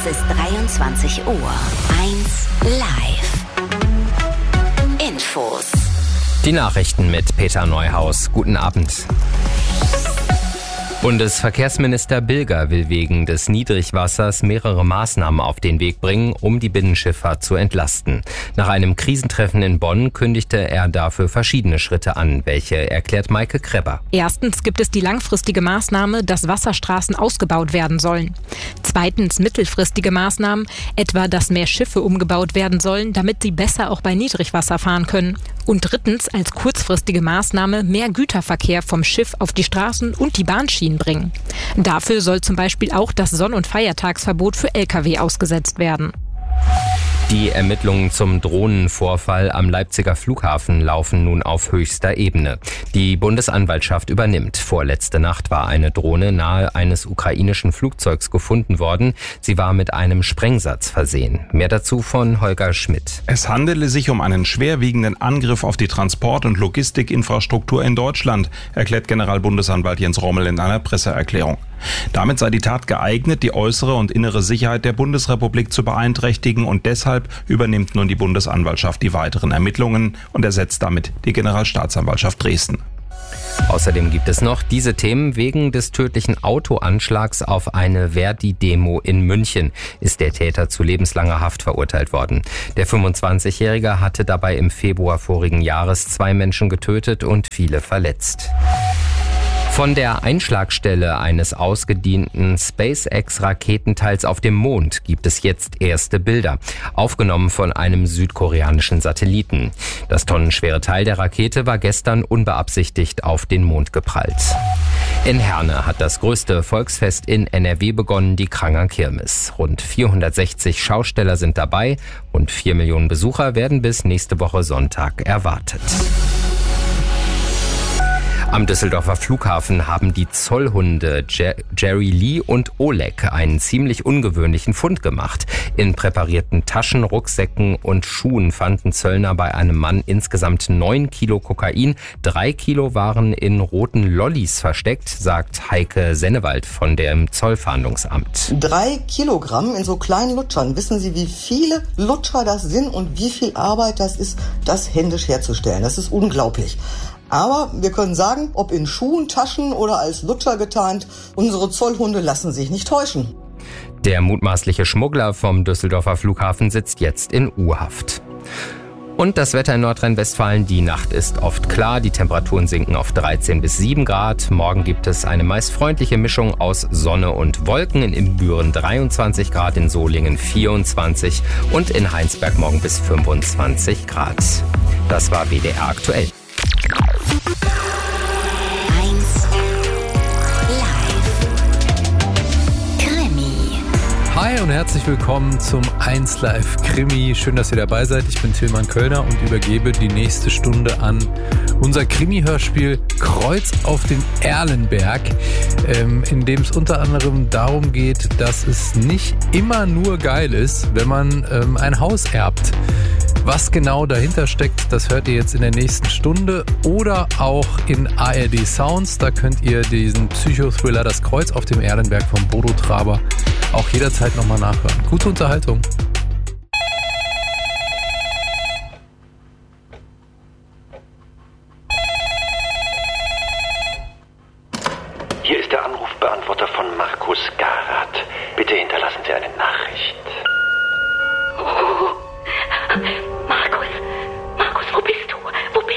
Es ist 23 Uhr. 1 Live. Infos. Die Nachrichten mit Peter Neuhaus. Guten Abend. Bundesverkehrsminister Bilger will wegen des Niedrigwassers mehrere Maßnahmen auf den Weg bringen, um die Binnenschifffahrt zu entlasten. Nach einem Krisentreffen in Bonn kündigte er dafür verschiedene Schritte an. Welche erklärt Maike Krebber. Erstens gibt es die langfristige Maßnahme, dass Wasserstraßen ausgebaut werden sollen. Zweitens mittelfristige Maßnahmen, etwa dass mehr Schiffe umgebaut werden sollen, damit sie besser auch bei Niedrigwasser fahren können. Und drittens als kurzfristige Maßnahme mehr Güterverkehr vom Schiff auf die Straßen und die Bahnschienen bringen. Dafür soll zum Beispiel auch das Sonn- und Feiertagsverbot für Lkw ausgesetzt werden. Die Ermittlungen zum Drohnenvorfall am Leipziger Flughafen laufen nun auf höchster Ebene. Die Bundesanwaltschaft übernimmt. Vorletzte Nacht war eine Drohne nahe eines ukrainischen Flugzeugs gefunden worden. Sie war mit einem Sprengsatz versehen. Mehr dazu von Holger Schmidt. Es handele sich um einen schwerwiegenden Angriff auf die Transport- und Logistikinfrastruktur in Deutschland, erklärt Generalbundesanwalt Jens Rommel in einer Presseerklärung. Damit sei die Tat geeignet, die äußere und innere Sicherheit der Bundesrepublik zu beeinträchtigen, und deshalb übernimmt nun die Bundesanwaltschaft die weiteren Ermittlungen und ersetzt damit die Generalstaatsanwaltschaft Dresden. Außerdem gibt es noch diese Themen. Wegen des tödlichen Autoanschlags auf eine Verdi-Demo in München ist der Täter zu lebenslanger Haft verurteilt worden. Der 25-Jährige hatte dabei im Februar vorigen Jahres 2 Menschen getötet und viele verletzt. Von der Einschlagstelle eines ausgedienten SpaceX-Raketenteils auf dem Mond gibt es jetzt erste Bilder, aufgenommen von einem südkoreanischen Satelliten. Das tonnenschwere Teil der Rakete war gestern unbeabsichtigt auf den Mond geprallt. In Herne hat das größte Volksfest in NRW begonnen, die Kranger Kirmes. Rund 460 Schausteller sind dabei, rund 4 Millionen Besucher werden bis nächste Woche Sonntag erwartet. Am Düsseldorfer Flughafen haben die Zollhunde Jerry Lee und Oleg einen ziemlich ungewöhnlichen Fund gemacht. In präparierten Taschen, Rucksäcken und Schuhen fanden Zöllner bei einem Mann insgesamt 9 Kilo Kokain. 3 Kilo waren in roten Lollis versteckt, sagt Heike Sennewald von dem Zollfahndungsamt. 3 Kilogramm in so kleinen Lutschern. Wissen Sie, wie viele Lutscher das sind und wie viel Arbeit das ist, das händisch herzustellen? Das ist unglaublich. Aber wir können sagen, ob in Schuhen, Taschen oder als Lutscher getarnt, unsere Zollhunde lassen sich nicht täuschen. Der mutmaßliche Schmuggler vom Düsseldorfer Flughafen sitzt jetzt in U-Haft. Und das Wetter in Nordrhein-Westfalen: die Nacht ist oft klar, die Temperaturen sinken auf 13 bis 7 Grad. Morgen gibt es eine meist freundliche Mischung aus Sonne und Wolken. In Ibbenbüren 23 Grad, in Solingen 24 und in Heinsberg morgen bis 25 Grad. Das war WDR aktuell. 1 Live. Krimi. Hi und herzlich willkommen zum 1 Live Krimi. Schön, dass ihr dabei seid. Ich bin Tilman Köllner und übergebe die nächste Stunde an unser Krimi-Hörspiel Kreuz auf dem Erlenberg, in dem es unter anderem darum geht, dass es nicht immer nur geil ist, wenn man ein Haus erbt. Was genau dahinter steckt, das hört ihr jetzt in der nächsten Stunde oder auch in ARD Sounds. Da könnt ihr diesen Psychothriller Das Kreuz auf dem Erlenberg von Bodo Traber auch jederzeit nochmal nachhören. Gute Unterhaltung. Hier ist der Anrufbeantworter von Markus Garat. Bitte hinterlassen Sie eine Nachricht. Markus, wo bist du?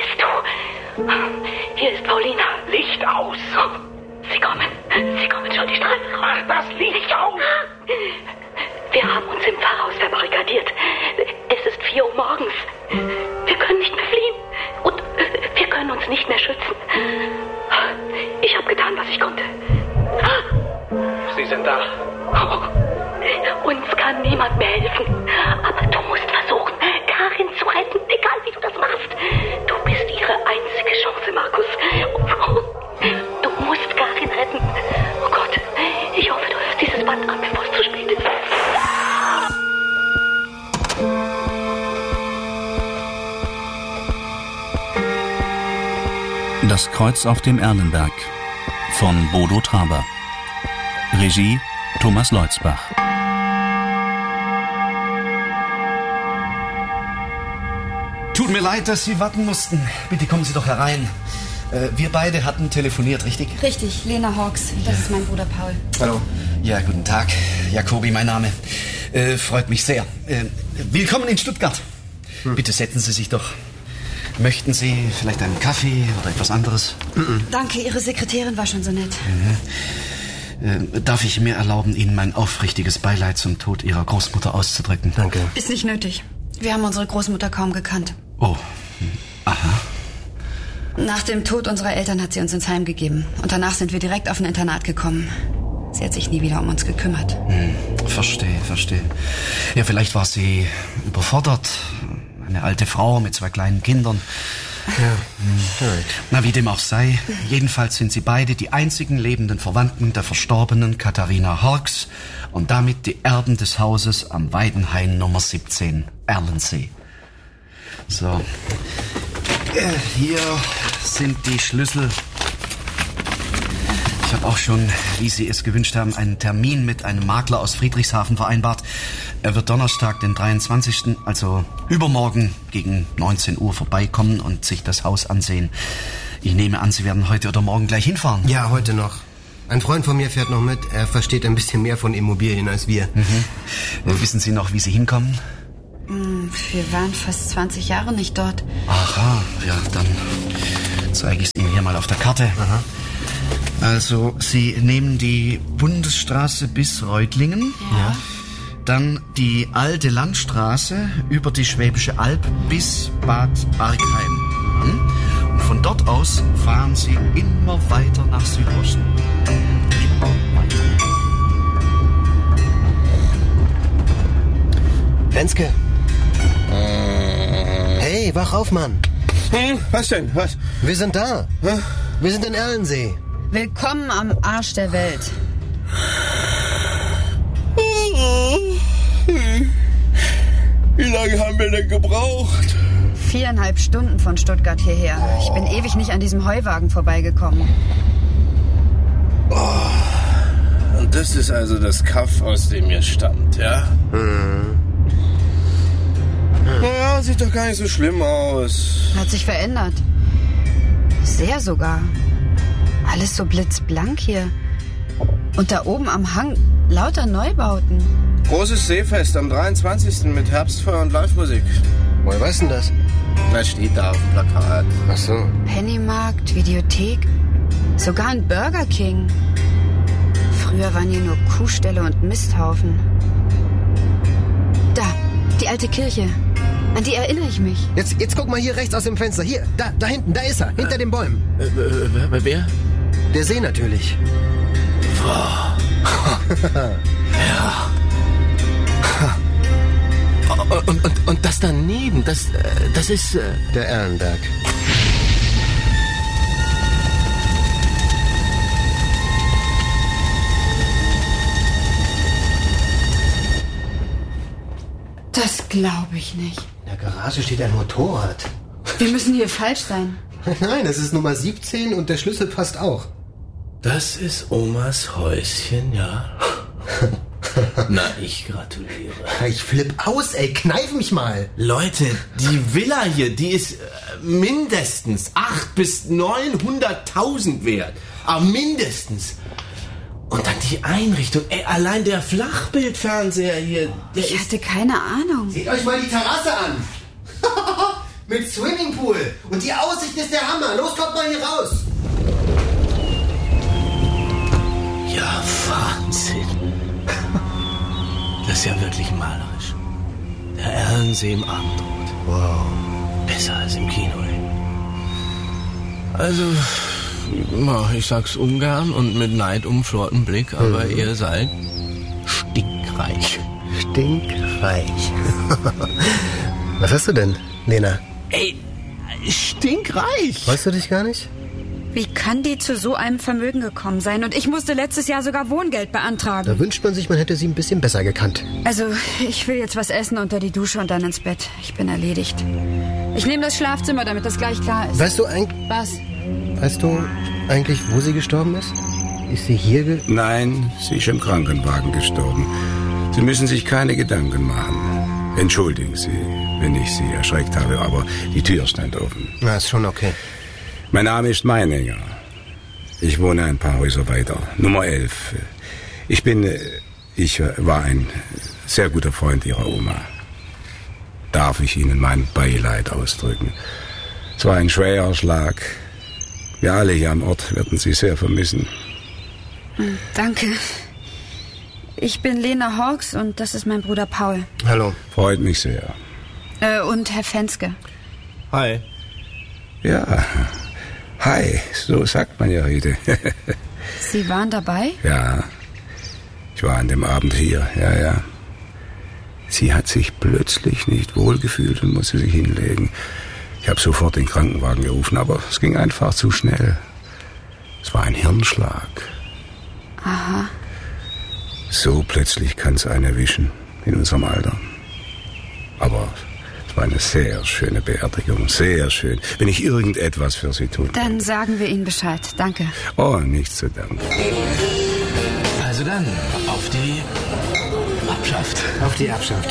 Hier ist Paulina. Licht aus! Sie kommen schon die Straße raus. Mach das Licht aus! Wir haben uns im Pfarrhaus verbarrikadiert. Es ist 4 Uhr morgens. Wir können nicht mehr fliehen. Und wir können uns nicht mehr schützen. Ich habe getan, was ich konnte. Sie sind da. Uns kann niemand mehr helfen. Aber du musst versuchen, Karin zu retten, egal wie du das machst. Du bist ihre einzige Chance, Markus. Du musst Karin retten. Oh Gott, ich hoffe, du hörst dieses Band an, bevor es zu spät ist. Das Kreuz auf dem Erlenberg von Bodo Traber. Regie Thomas Leutzbach. Tut mir leid, dass Sie warten mussten. Bitte kommen Sie doch herein. Wir beide hatten telefoniert, richtig? Richtig, Lena Hawks. Das ist mein Bruder Paul. Hallo. Ja, guten Tag. Jacobi, mein Name. Freut mich sehr. Willkommen in Stuttgart. Bitte setzen Sie sich doch. Möchten Sie vielleicht einen Kaffee oder etwas anderes? Danke, Ihre Sekretärin war schon so nett. Darf ich mir erlauben, Ihnen mein aufrichtiges Beileid zum Tod Ihrer Großmutter auszudrücken? Danke. Ist nicht nötig. Wir haben unsere Großmutter kaum gekannt. Oh, aha. Nach dem Tod unserer Eltern hat sie uns ins Heim gegeben. Und danach sind wir direkt auf ein Internat gekommen. Sie hat sich nie wieder um uns gekümmert. Verstehe. Ja, vielleicht war sie überfordert. Eine alte Frau mit 2 kleinen Kindern. Ja. Na, wie dem auch sei. Jedenfalls sind sie beide die einzigen lebenden Verwandten der verstorbenen Katharina Hawks und damit die Erben des Hauses am Weidenhain Nummer 17, Erlensee. So. Hier sind die Schlüssel. Ich habe auch schon, wie Sie es gewünscht haben, einen Termin mit einem Makler aus Friedrichshafen vereinbart. Er wird Donnerstag, den 23., also übermorgen gegen 19 Uhr vorbeikommen und sich das Haus ansehen. Ich nehme an, Sie werden heute oder morgen gleich hinfahren. Ja, heute noch. Ein Freund von mir fährt noch mit. Er versteht ein bisschen mehr von Immobilien als wir. Wissen Sie noch, wie Sie hinkommen? Wir waren fast 20 Jahre nicht dort. Aha, ja, dann zeige ich es Ihnen hier mal auf der Karte. Aha. Also, Sie nehmen die Bundesstraße bis Reutlingen. Ja. Dann die alte Landstraße über die Schwäbische Alb bis Bad Arkheim. Und von dort aus fahren Sie immer weiter nach Südosten. Immer weiter. Renske. Hey, wach auf, Mann. Was denn? Was? Wir sind da. Wir sind in Erlensee. Willkommen am Arsch der Welt. Wie lange haben wir denn gebraucht? 4,5 Stunden von Stuttgart hierher. Ich bin ewig nicht an diesem Heuwagen vorbeigekommen. Und das ist also das Kaff, aus dem ihr stammt, ja? Naja, sieht doch gar nicht so schlimm aus. Hat sich verändert. Sehr sogar. Alles so blitzblank hier. Und da oben am Hang lauter Neubauten. Großes Seefest am 23. mit Herbstfeuer und Live-Musik. Woher weißt du das? Das steht da auf dem Plakat. Ach so. Pennymarkt, Videothek, sogar ein Burger King. Früher waren hier nur Kuhställe und Misthaufen. Da, die alte Kirche. An die erinnere ich mich. Jetzt guck mal hier rechts aus dem Fenster. Hier, da hinten, da ist er. Hinter den Bäumen. Wer? Der See natürlich. Wow. Ja. Und das daneben, das ist... Der Erlenberg. Das glaube ich nicht. In der Garage steht ein Motorrad. Wir müssen hier falsch sein. Nein, das ist Nummer 17 und der Schlüssel passt auch. Das ist Omas Häuschen, ja. Na, ich gratuliere. Ich flipp aus, ey. Kneif mich mal. Leute, die Villa hier, die ist mindestens 800.000 bis 900.000 wert. Aber mindestens. Und dann die Einrichtung. Ey, allein der Flachbildfernseher hier. Ich hatte keine Ahnung. Seht euch mal die Terrasse an. Mit Swimmingpool. Und die Aussicht ist der Hammer. Los, kommt mal hier raus. Ja, Wahnsinn. Das ist ja wirklich malerisch. Der Erlensee im Abendrot. Wow. Besser als im Kino, ey. Also, ich sag's ungern und mit neidumflortem Blick, aber ihr seid stinkreich. Stinkreich. Was hast du denn, Lena? Ey, stinkreich. Weißt du dich gar nicht? Wie kann die zu so einem Vermögen gekommen sein? Und ich musste letztes Jahr sogar Wohngeld beantragen. Da wünscht man sich, man hätte sie ein bisschen besser gekannt. Also, ich will jetzt was essen, unter die Dusche und dann ins Bett. Ich bin erledigt. Ich nehme das Schlafzimmer, damit das gleich klar ist. Weißt du eigentlich... Was? Weißt du eigentlich, wo sie gestorben ist? Ist sie hier Nein, sie ist im Krankenwagen gestorben. Sie müssen sich keine Gedanken machen. Entschuldigen Sie, wenn ich Sie erschreckt habe, aber die Tür stand offen. Na, ist schon okay. Mein Name ist Meininger. Ich wohne ein paar Häuser weiter. Nummer 11. Ich war ein sehr guter Freund Ihrer Oma. Darf ich Ihnen mein Beileid ausdrücken? Es war ein schwerer Schlag. Wir alle hier am Ort werden Sie sehr vermissen. Danke. Ich bin Lena Hawks und das ist mein Bruder Paul. Hallo. Freut mich sehr. Und Herr Fenske. Hi. Ja, hi, so sagt man ja heute. Sie waren dabei? Ja, ich war an dem Abend hier, ja. Sie hat sich plötzlich nicht wohlgefühlt und musste sich hinlegen. Ich habe sofort den Krankenwagen gerufen, aber es ging einfach zu schnell. Es war ein Hirnschlag. Aha. So plötzlich kann es einen erwischen in unserem Alter. Aber es war eine sehr schöne Beerdigung, sehr schön. Wenn ich irgendetwas für Sie tun kann. Dann sagen wir Ihnen Bescheid. Danke. Oh, nichts zu danken. Also dann, auf die Abschaft. Auf die Abschaft.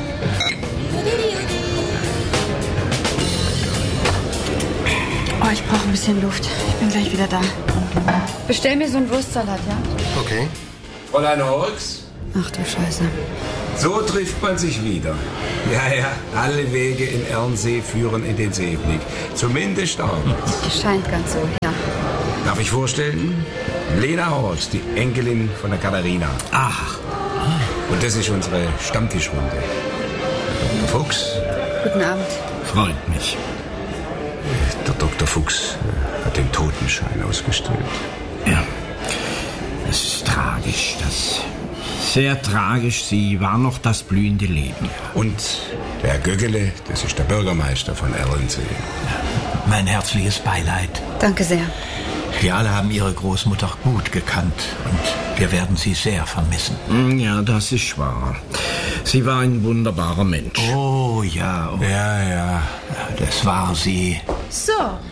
Oh, ich brauche ein bisschen Luft. Ich bin gleich wieder da. Bestell mir so einen Wurstsalat, ja? Okay. Fräulein Hawks? Ach du Scheiße. So trifft man sich wieder. Ja, alle Wege in Ernsee führen in den Seeblick. Zumindest abends. Scheint ganz so, ja. Darf ich vorstellen? Lena Hawks, die Enkelin von der Katharina. Ach. Und das ist unsere Stammtischrunde. Dr. Fuchs. Guten Abend. Freut mich. Der Dr. Fuchs hat den Totenschein ausgestellt. Ja. Das ist tragisch, sehr tragisch. Sie war noch das blühende Leben. Und der Herr Göggele, das ist der Bürgermeister von Ernsee. Mein herzliches Beileid. Danke sehr. Wir alle haben Ihre Großmutter gut gekannt und wir werden sie sehr vermissen. Ja, das ist wahr. Sie war ein wunderbarer Mensch. Oh ja. Ja. Das war sie. So.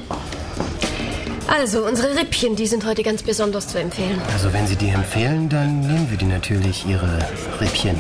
Also, unsere Rippchen, die sind heute ganz besonders zu empfehlen. Also, wenn Sie die empfehlen, dann nehmen wir die natürlich, Ihre Rippchen.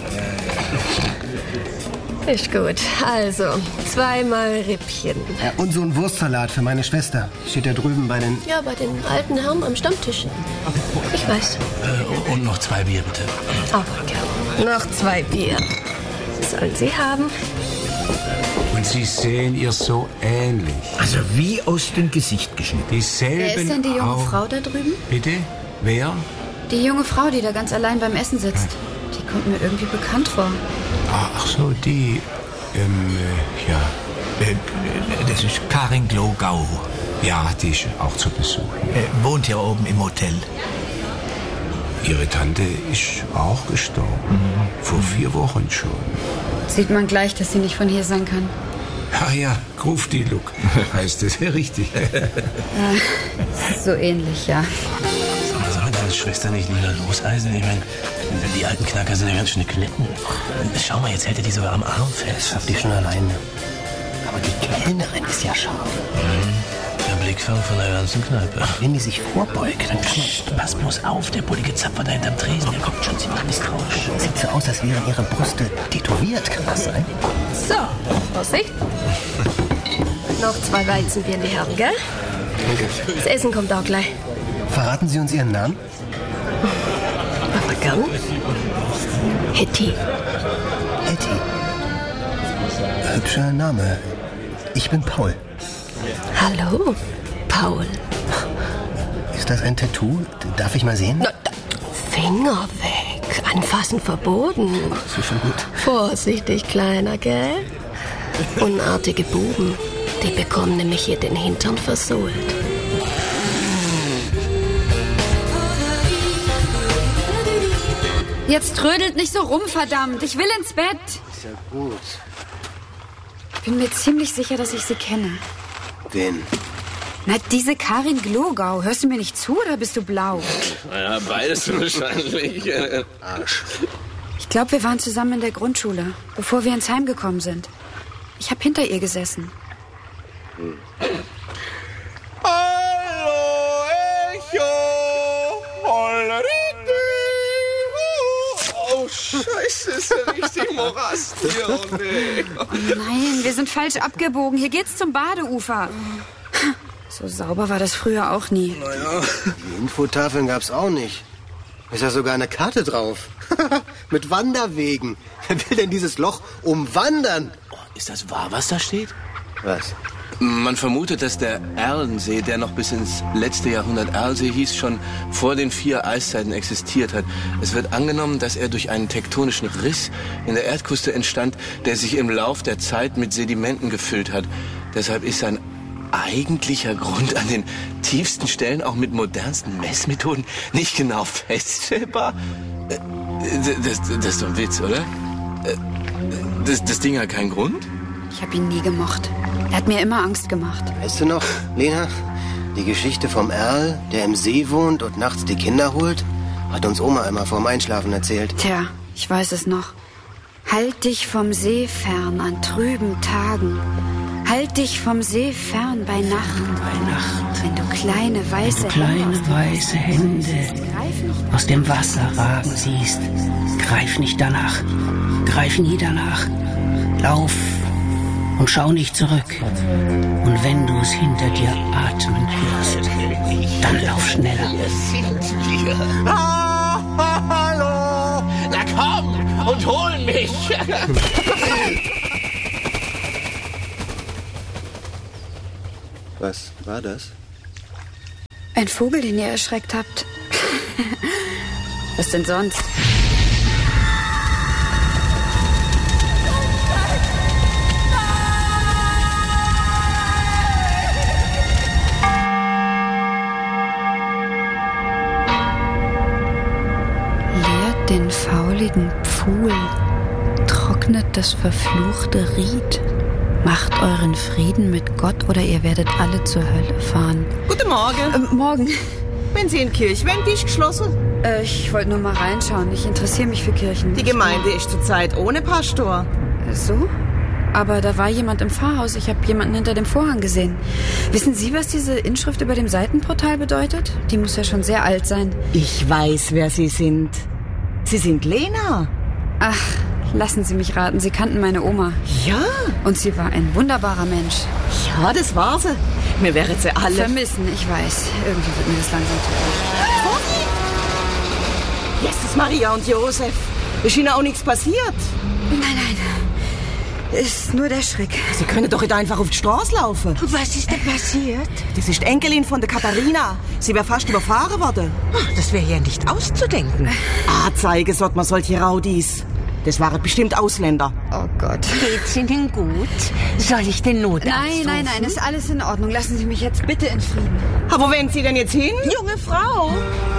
Ist gut. Also, 2-mal Rippchen. Ja, und so ein Wurstsalat für meine Schwester. Steht da drüben bei den... Ja, bei den alten Herren am Stammtisch. Ich weiß. Und noch 2 Bier, bitte. Aber gern. Noch 2 Bier. Sollen Sie haben? Und Sie sehen ihr so ähnlich. Also wie aus dem Gesicht geschnitten. Dieselben Wer ist denn die junge Augen. Frau da drüben? Bitte? Wer? Die junge Frau, die da ganz allein beim Essen sitzt. Die kommt mir irgendwie bekannt vor. Ach so, die... ja. Das ist Karin Glogau. Ja, die ist auch zu Besuch hier. Wohnt hier oben im Hotel. Ihre Tante ist auch gestorben. Vor 4 Wochen schon. Sieht man gleich, dass sie nicht von hier sein kann. Ja, Grufti-Look heißt es. Richtig. So ähnlich, ja. Soll man deine Schwester nicht lieber loseisen? Ich meine, die alten Knacker sind ja ganz schöne Klitten. Schau mal, jetzt hält er die sogar am Arm fest. Das schafft die schon alleine. Aber die Kellnerin ist ja scharf. Der Blickfang von der ganzen Kneipe. Wenn die sich vorbeugt, dann kann man... Pass bloß auf, der bullige Zapfer da hinterm Tresen, der kommt schon ziemlich misstrauisch. Sieht so aus, als wären ihre Brüste tätowiert. Kann das sein? So, Vorsicht. Noch 2 Weizenbier in die Herren, gell? Danke. Das Essen kommt auch gleich. Verraten Sie uns Ihren Namen? Aber gern. Hetty. Hetty. Hübscher Name. Ich bin Paul. Hallo, Paul. Ist das ein Tattoo? Darf ich mal sehen? Na, Finger weg. Anfassen verboten. Sie schon gut. Vorsichtig, Kleiner, gell? Unartige Buben, die bekommen nämlich hier den Hintern versohlt. Jetzt trödelt nicht so rum, verdammt. Ich will ins Bett. Ist ja gut. Ich bin mir ziemlich sicher, dass ich sie kenne. Wen? Na, diese Karin Glogau. Hörst du mir nicht zu oder bist du blau? Naja, beides wahrscheinlich. Arsch. Ich glaube, wir waren zusammen in der Grundschule, bevor wir ins Heim gekommen sind. Ich habe hinter ihr gesessen. Hallo, Echo! Oh, Scheiße, ist ja richtig Morast hier. Oh, nee. Oh nein, wir sind falsch abgebogen. Hier geht's zum Badeufer. So sauber war das früher auch nie. Naja, die Infotafeln gab's auch nicht. Ist ja sogar eine Karte drauf. Mit Wanderwegen. Wer will denn dieses Loch umwandern? Oh, ist das wahr, was da steht? Was? Man vermutet, dass der Erlensee, der noch bis ins letzte Jahrhundert Erlsee hieß, schon vor den 4 Eiszeiten existiert hat. Es wird angenommen, dass er durch einen tektonischen Riss in der Erdkruste entstand, der sich im Lauf der Zeit mit Sedimenten gefüllt hat. Deshalb ist sein eigentlicher Grund an den tiefsten Stellen auch mit modernsten Messmethoden nicht genau feststellbar. Das ist doch ein Witz, oder? Das Ding hat keinen Grund? Ich habe ihn nie gemocht. Er hat mir immer Angst gemacht. Weißt du noch, Lena, die Geschichte vom Erl, der im See wohnt und nachts die Kinder holt? Hat uns Oma einmal vorm Einschlafen erzählt. Tja, ich weiß es noch. Halt dich vom See fern an trüben Tagen. Halt dich vom See fern bei Nacht. Wenn du kleine weiße Hände aus dem Wasser ragen siehst, greif nicht danach. Greif nie danach. Lauf und schau nicht zurück. Und wenn du es hinter dir atmen hörst, dann lauf schneller. Hallo! Na komm und hol mich! Was war das? Ein Vogel, den ihr erschreckt habt. Was denn sonst? Leert den fauligen Pfuhl, trocknet das verfluchte Ried. Macht euren Frieden mit Gott oder ihr werdet alle zur Hölle fahren. Guten Morgen. Morgen. Wenn Sie in Kirchwend ist geschlossen? Ich wollte nur mal reinschauen. Ich interessiere mich für Kirchen. Die Gemeinde ist zurzeit ohne Pastor. So? Aber da war jemand im Pfarrhaus. Ich habe jemanden hinter dem Vorhang gesehen. Wissen Sie, was diese Inschrift über dem Seitenportal bedeutet? Die muss ja schon sehr alt sein. Ich weiß, wer Sie sind. Sie sind Lena. Ach, lassen Sie mich raten. Sie kannten meine Oma. Ja. Und sie war ein wunderbarer Mensch. Ja, das war sie. Mir wäre sie alle... Vermissen, ich weiß. Irgendwie wird mir das langsam zu viel. Jesus, Maria und Josef. Ist Ihnen auch nichts passiert? Nein. Ist nur der Schreck. Sie können doch nicht einfach auf die Straße laufen. Was ist denn passiert? Das ist die Enkelin von der Katharina. Sie wäre fast überfahren worden. Das wäre ja nicht auszudenken. Zeigen sollte man solche Raudis. Das waren bestimmt Ausländer. Oh Gott. Geht's Ihnen gut? Soll ich den Notarzt rufen? Nein, ist alles in Ordnung. Lassen Sie mich jetzt bitte in Frieden. Aber wo wollen Sie denn jetzt hin? Junge Frau!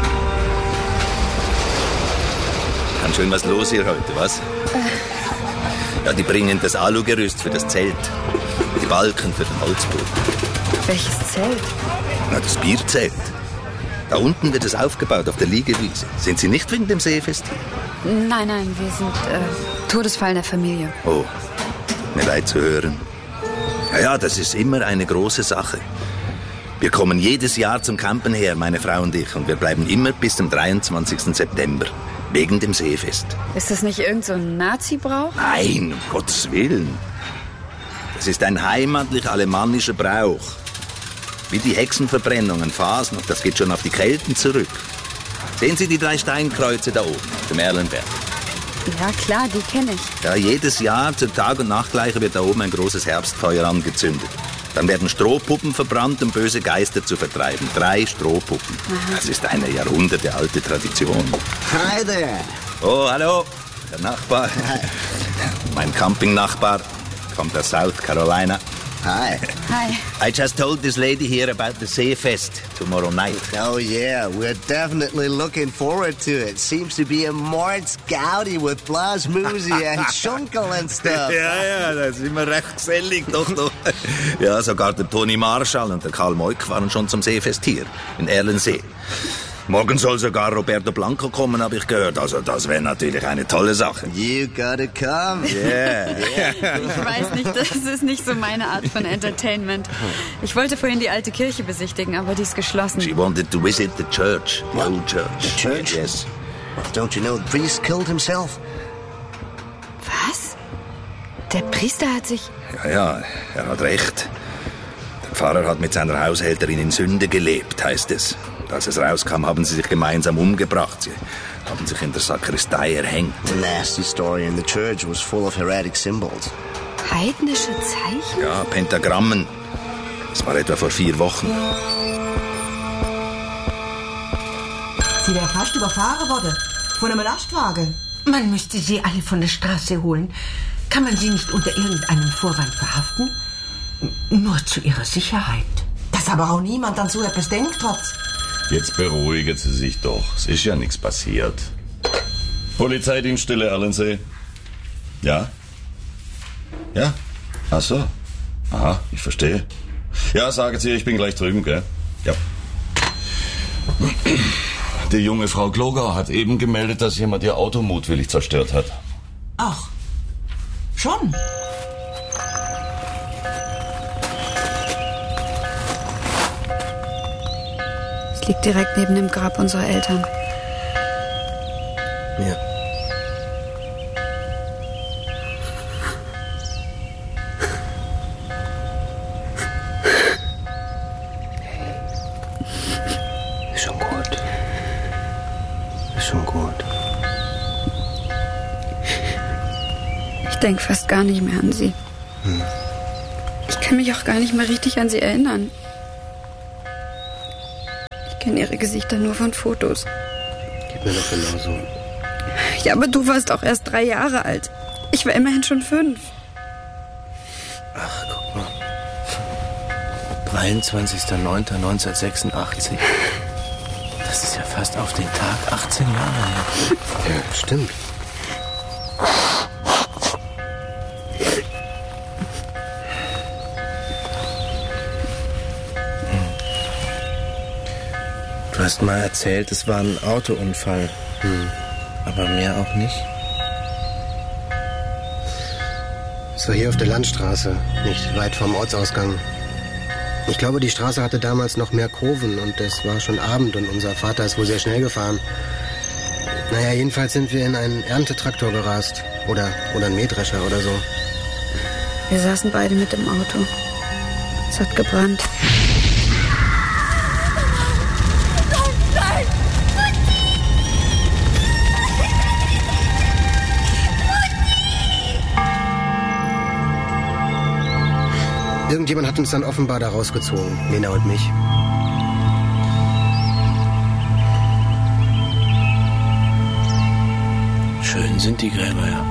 Ganz schön was los hier heute, was? Ja, die bringen das Alugerüst für das Zelt. Die Balken für den Holzboden. Welches Zelt? Na, das Bierzelt. Da unten wird es aufgebaut, auf der Liegewiese. Sind Sie nicht wegen dem Seefest hier? Nein, wir sind Todesfall in der Familie. Oh, tut mir leid zu hören. Ja, das ist immer eine große Sache. Wir kommen jedes Jahr zum Campen her, meine Frau und ich. Und wir bleiben immer bis zum 23. September. Wegen dem Seefest. Ist das nicht irgend so ein Nazi-Brauch? Nein, um Gottes Willen. Das ist ein heimatlich-alemannischer Brauch. Wie die Hexenverbrennungen, Phasen, und das geht schon auf die Kelten zurück. Sehen Sie die 3 Steinkreuze da oben, auf dem Erlenberg? Ja, klar, die kenne ich. Ja, jedes Jahr zur Tag- und Nachtgleiche wird da oben ein großes Herbstfeuer angezündet. Dann werden Strohpuppen verbrannt, um böse Geister zu vertreiben. 3 Strohpuppen. Aha. Das ist eine jahrhundertealte Tradition. Hi there. Oh, hallo. Der Nachbar. Hi. Mein Campingnachbar kommt aus South Carolina. Hi. Hi. I just told this lady here about the Seefest tomorrow night. Oh, yeah. We're definitely looking forward to it. Seems to be a Mordsgaudi with Blasmusi and Schunkel and stuff. Ja, da sind wir recht gesellig, doch. Ja, sogar der Toni Marschall und der Karl Moik waren schon zum Seefest hier, in Erlensee. Morgen soll sogar Roberto Blanco kommen, habe ich gehört. Also das wäre natürlich eine tolle Sache. You gotta come. Yeah. Ich weiß nicht, das ist nicht so meine Art von Entertainment. Ich wollte vorhin die alte Kirche besichtigen, aber die ist geschlossen. She wanted to visit the church, the old church. The church? Yes. Don't you know the priest killed himself? Was? Der Priester hat sich... Ja, er hat recht. Der Pfarrer hat mit seiner Haushälterin in Sünde gelebt, heißt es. Und als es rauskam, haben sie sich gemeinsam umgebracht. Sie haben sich in der Sakristei erhängt. The nasty story in the church was full of heretic symbols. Heidnische Zeichen? Ja, Pentagrammen. Das war etwa vor 4 Wochen. Sie wäre fast überfahren worden. Von einem Lastwagen. Man müsste sie alle von der Straße holen. Kann man sie nicht unter irgendeinem Vorwand verhaften? Nur zu ihrer Sicherheit. Dass aber auch niemand an so etwas denkt hat. Jetzt beruhigen Sie sich doch. Es ist ja nichts passiert. Polizeidienststelle Erlensee. Ja? Ja? Ach so. Aha, ich verstehe. Ja, sagen Sie, ich bin gleich drüben, gell? Ja. Die junge Frau Glogau hat eben gemeldet, dass jemand ihr Auto mutwillig zerstört hat. Ach, schon? Es liegt direkt neben dem Grab unserer Eltern. Ja. Ist schon gut. Ist schon gut. Ich denke fast gar nicht mehr an sie. Ich kann mich auch gar nicht mehr richtig an sie erinnern. Ich kenne ihre Gesichter nur von Fotos. Geht mir doch genauso. Ja, aber du warst auch erst 3 Jahre alt. Ich war immerhin schon 5. Ach, guck mal. 23.09.1986. Das ist ja fast auf den Tag 18 Jahre her. Ja, stimmt. Du hast mal erzählt, es war ein Autounfall. Aber mehr auch nicht. Es war hier auf der Landstraße, nicht weit vom Ortsausgang. Ich glaube, die Straße hatte damals noch mehr Kurven und es war schon Abend und unser Vater ist wohl sehr schnell gefahren. Naja, jedenfalls sind wir in einen Erntetraktor gerast. Oder einen Mähdrescher oder so. Wir saßen beide mit im Auto. Es hat gebrannt. Irgendjemand hat uns dann offenbar da rausgezogen, Lena und mich. Schön sind die Gräber, ja.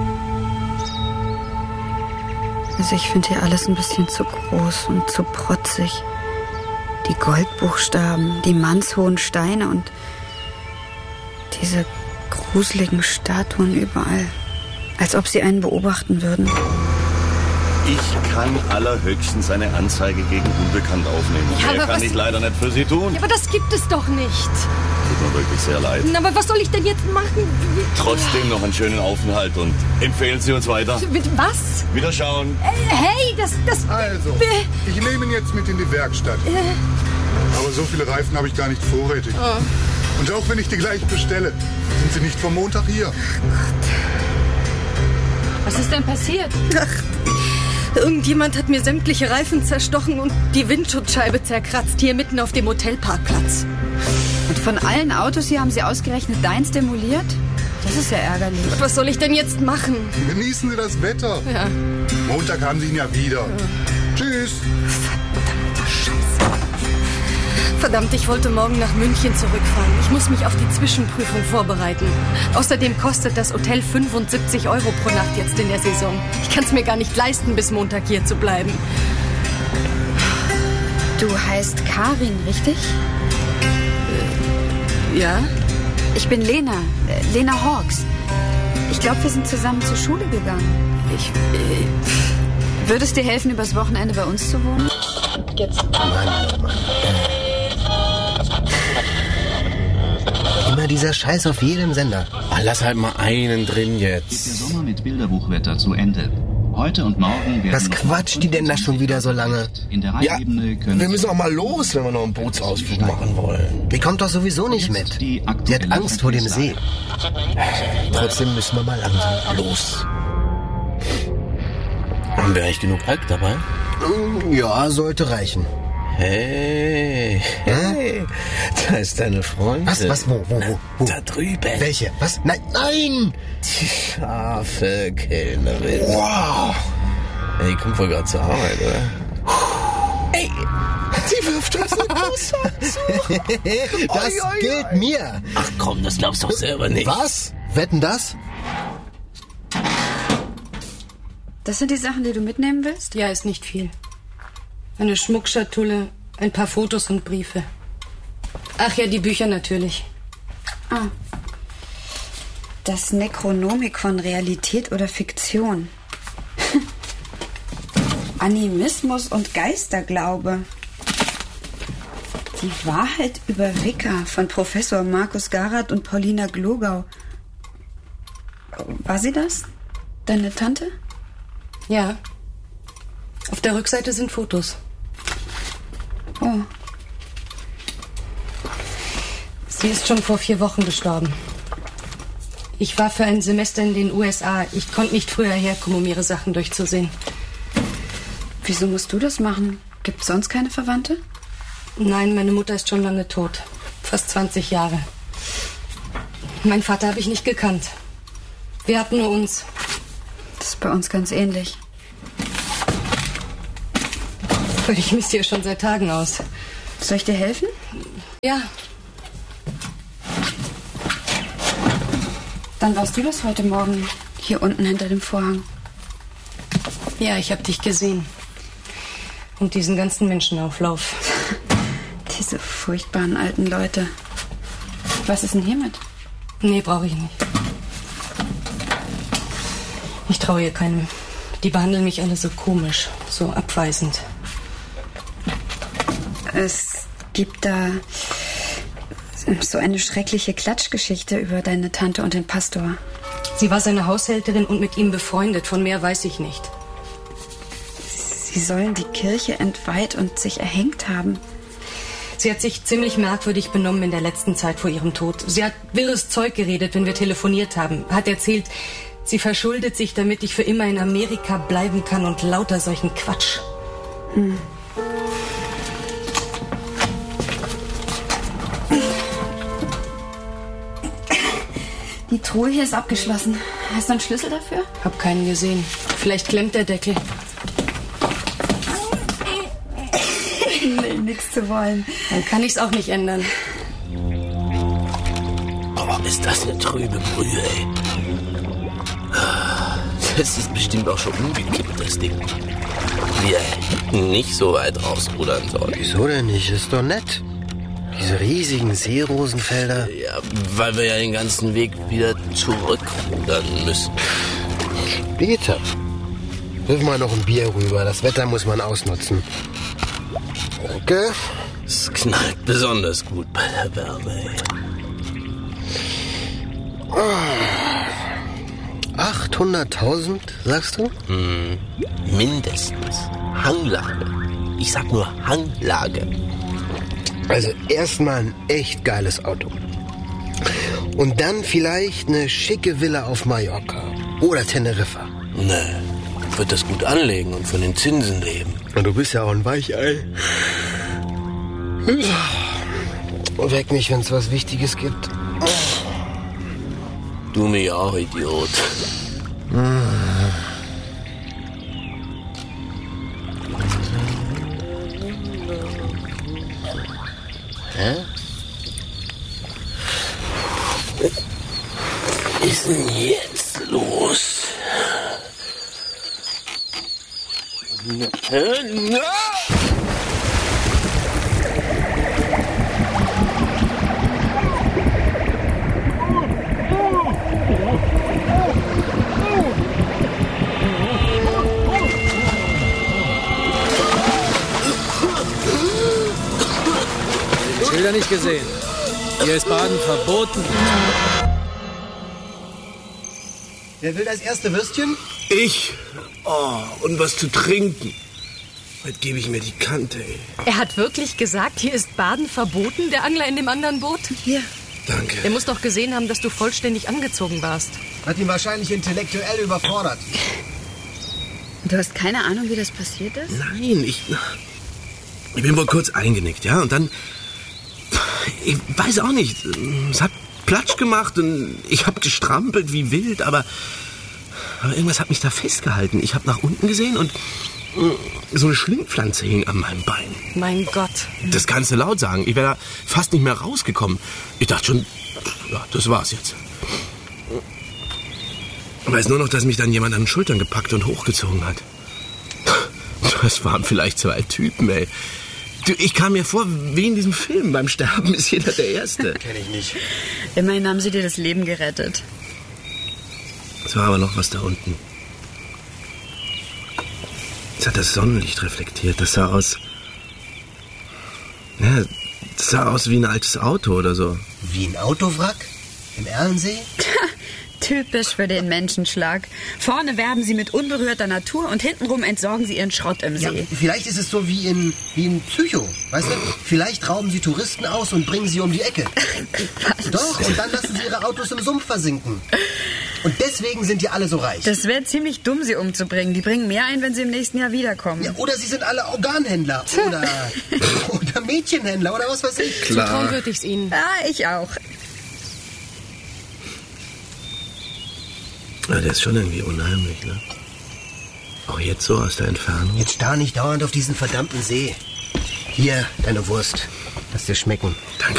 Also ich finde hier alles ein bisschen zu groß und zu protzig. Die Goldbuchstaben, die mannshohen Steine und diese gruseligen Statuen überall. Als ob sie einen beobachten würden. Ich kann allerhöchstens eine Anzeige gegen Unbekannt aufnehmen. Ja, Mehr aber kann ich leider nicht für Sie tun. Ja, aber das gibt es doch nicht. Tut mir wirklich sehr leid. Na, aber was soll ich denn jetzt machen? Trotzdem noch einen schönen Aufenthalt und empfehlen Sie uns weiter. Was? Wiederschauen. Hey, das... Also, ich nehme ihn jetzt mit in die Werkstatt. Aber so viele Reifen habe ich gar nicht vorrätig. Oh. Und auch wenn ich die gleich bestelle, sind sie nicht vom Montag hier. Was ist denn passiert? Ach, irgendjemand hat mir sämtliche Reifen zerstochen und die Windschutzscheibe zerkratzt, hier mitten auf dem Hotelparkplatz. Und von allen Autos hier haben Sie ausgerechnet deins demoliert? Das ist ja ärgerlich. Was soll ich denn jetzt machen? Genießen Sie das Wetter. Ja. Montag haben Sie ihn ja wieder. Ja. Tschüss. Verdammt, ich wollte morgen nach München zurückfahren. Ich muss mich auf die Zwischenprüfung vorbereiten. Außerdem kostet das Hotel 75 € pro Nacht jetzt in der Saison. Ich kann es mir gar nicht leisten, bis Montag hier zu bleiben. Du heißt Karin, richtig? Ja. Ich bin Lena. Lena Hawks. Ich glaube, wir sind zusammen zur Schule gegangen. Würde es dir helfen, übers Wochenende bei uns zu wohnen? Jetzt. Mann. Immer dieser Scheiß auf jedem Sender. Ach, lass halt mal einen drin jetzt. Geht der Sommer mit Bilderbuchwetter zu Ende. Heute und morgen werden... Was quatscht die denn da schon wieder so lange? Ja, wir müssen auch mal los, wenn wir noch einen Bootsausflug machen wollen. Die kommt doch sowieso nicht mit. Sie hat Angst vor dem See. Trotzdem müssen wir mal langsam los. Haben wir eigentlich genug Alk dabei? Ja, sollte reichen. Hey, da ist deine Freundin. Was, wo? Da drüben. Welche? Was? Nein! Die scharfe Kellnerin. Wow! Ey, die kommt wohl gerade zur Arbeit, oder? Ey, sie wirft uns eine Kuss zu. Das gilt mir. Ach komm, das glaubst du doch selber nicht. Was? Wetten das? Das sind die Sachen, die du mitnehmen willst? Ja, ist nicht viel. Eine Schmuckschatulle, ein paar Fotos und Briefe. Ach ja, die Bücher natürlich. Ah. Das Necronomicon, Realität oder Fiktion. Animismus und Geisterglaube. Die Wahrheit über Wicca von Professor Markus Garat und Paulina Glogau. War sie das? Deine Tante? Ja. Auf der Rückseite sind Fotos. Oh. Sie ist schon vor 4 Wochen gestorben. Ich war für ein Semester in den USA. Ich konnte nicht früher herkommen, um ihre Sachen durchzusehen. Wieso musst du das machen? Gibt's sonst keine Verwandte? Nein, meine Mutter ist schon lange tot. Fast 20 Jahre. Mein Vater habe ich nicht gekannt. Wir hatten nur uns. Das ist bei uns ganz ähnlich. Ich misste hier schon seit Tagen aus. Soll ich dir helfen? Ja. Dann warst du das heute Morgen hier unten hinter dem Vorhang. Ja, ich habe dich gesehen. Und diesen ganzen Menschenauflauf. Diese furchtbaren alten Leute. Was ist denn hiermit? Nee, brauche ich nicht. Ich traue ihr keinem. Die behandeln mich alle so komisch, so abweisend. Es gibt da so eine schreckliche Klatschgeschichte über deine Tante und den Pastor. Sie war seine Haushälterin und mit ihm befreundet. Von mehr weiß ich nicht. Sie sollen die Kirche entweiht und sich erhängt haben. Sie hat sich ziemlich merkwürdig benommen in der letzten Zeit vor ihrem Tod. Sie hat wirres Zeug geredet, wenn wir telefoniert haben. Hat erzählt, sie verschuldet sich, damit ich für immer in Amerika bleiben kann und lauter solchen Quatsch. Die Truhe hier ist abgeschlossen. Hast du einen Schlüssel dafür? Hab keinen gesehen. Vielleicht klemmt der Deckel. Nee, nichts zu wollen. Dann kann ich's auch nicht ändern. Oh, ist das eine trübe Brühe, ey. Das ist bestimmt auch schon umgekippt, das Ding. Wir hätten nicht so weit rausrudern sollen. Wieso denn nicht? Ist doch nett. Diese riesigen Seerosenfelder. Ja, weil wir ja den ganzen Weg wieder zurückrudern müssen. Peter, wirf mal noch ein Bier rüber. Das Wetter muss man ausnutzen. Danke. Es knallt besonders gut bei der Wärme, ey. 800.000, sagst du? Mindestens. Hanglage. Ich sag nur Hanglage. Also erstmal ein echt geiles Auto. Und dann vielleicht eine schicke Villa auf Mallorca. Oder Teneriffa. Nee, wird das gut anlegen und von den Zinsen leben. Und du bist ja auch ein Weichei. Weck mich, wenn es was Wichtiges gibt. Du mich auch, Idiot. Hä? Was ist denn jetzt los? No! Schilder nicht gesehen. Hier ist Baden verboten. Wer will das erste Würstchen? Ich? Oh, und was zu trinken. Heute gebe ich mir die Kante, ey. Er hat wirklich gesagt, hier ist Baden verboten, der Angler in dem anderen Boot? Ja. Danke. Er muss doch gesehen haben, dass du vollständig angezogen warst. Hat ihn wahrscheinlich intellektuell überfordert. Du hast keine Ahnung, wie das passiert ist? Nein, ich bin wohl kurz eingenickt, ja? Und dann, ich weiß auch nicht, es hat Platsch gemacht und ich habe gestrampelt wie wild, aber irgendwas hat mich da festgehalten. Ich habe nach unten gesehen und so eine Schlingpflanze hing an meinem Bein. Mein Gott. Das kannst du laut sagen. Ich wäre da fast nicht mehr rausgekommen. Ich dachte schon, ja, das war's jetzt. Ich weiß nur noch, dass mich dann jemand an den Schultern gepackt und hochgezogen hat. Das waren vielleicht 2 Typen, ey. Du, ich kam mir vor, wie in diesem Film. Beim Sterben ist jeder der Erste. Kenn ich nicht. Immerhin haben sie dir das Leben gerettet. Es war aber noch was da unten. Es hat das Sonnenlicht reflektiert. Das sah aus... Ja, das sah aus wie ein altes Auto oder so. Wie ein Autowrack? Im Erlensee? Typisch für den Menschenschlag. Vorne werben sie mit unberührter Natur und hintenrum entsorgen sie ihren Schrott im See. Ja, vielleicht ist es so wie in Psycho, weißt du? Vielleicht rauben sie Touristen aus und bringen sie um die Ecke. Doch, und dann lassen sie ihre Autos im Sumpf versinken. Und deswegen sind die alle so reich. Das wäre ziemlich dumm, sie umzubringen. Die bringen mehr ein, wenn sie im nächsten Jahr wiederkommen. Ja, oder sie sind alle Organhändler. Oder Mädchenhändler oder was weiß ich. Klar. Zutrauen würde ich's ihnen. Ah, ich auch. Ja, der ist schon irgendwie unheimlich, ne? Auch jetzt so aus der Entfernung. Jetzt starr nicht dauernd auf diesen verdammten See. Hier, deine Wurst. Lass dir schmecken. Danke.